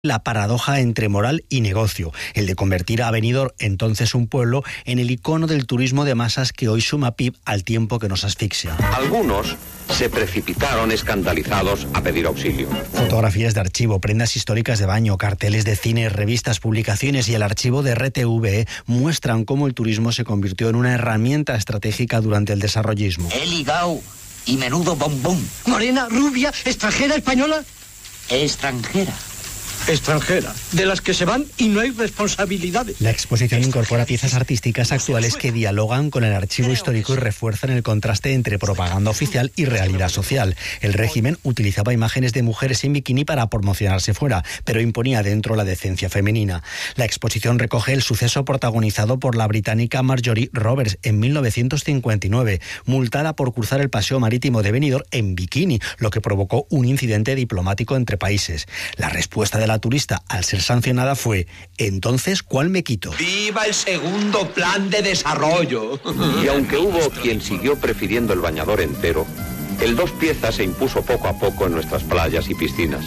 la paradoja entre moral y negocio, el de convertir a Benidorm, entonces un pueblo, en el icono del turismo de masas que hoy suma PIB al tiempo que nos asfixia. Algunos se precipitaron escandalizados a pedir auxilio. Fotografías de archivo, prendas históricas de baño, carteles de cine, revistas, publicaciones y el archivo de RTV muestran cómo el turismo se convirtió en una herramienta estratégica durante el desarrollismo. He ligado y menudo bombón. Morena, rubia, extranjera, española. Extranjera. Extranjera, de las que se van y no hay responsabilidades. La exposición incorpora piezas artísticas actuales que dialogan con el archivo histórico y refuerzan el contraste entre propaganda oficial y realidad social. El régimen utilizaba imágenes de mujeres en bikini para promocionarse fuera, pero imponía dentro la decencia femenina. La exposición recoge el suceso protagonizado por la británica Marjorie Roberts en 1959, multada por cruzar el paseo marítimo de Benidorm en bikini, lo que provocó un incidente diplomático entre países. La respuesta de la turista al ser sancionada fue: entonces, ¿cuál me quito? ¡Viva el segundo plan de desarrollo! Y aunque hubo quien siguió prefiriendo el bañador entero, el dos piezas se impuso poco a poco en nuestras playas y piscinas.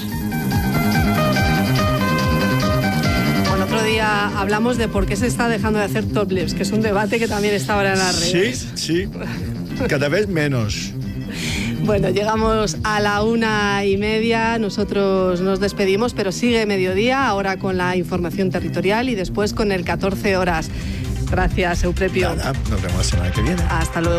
Bueno, otro día hablamos de por qué se está dejando de hacer topless, que es un debate que también está ahora en las redes. Sí, cada vez menos. Bueno, llegamos a la 1:30, nosotros nos despedimos, pero sigue Mediodía, ahora con la información territorial y después con el 14 horas. Gracias, Euprepio. Nada, nos vemos la semana que viene. Hasta luego.